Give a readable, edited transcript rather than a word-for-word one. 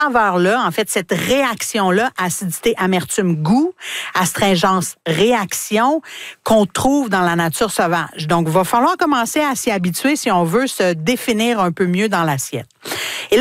saveur-là, en fait, cette réaction-là, acidité, amertume, goût, astringence, réaction, qu'on trouve dans la nature sauvage. Donc, il va falloir commencer à s'y habituer si on veut se définir un peu mieux dans l'assiette. Et là,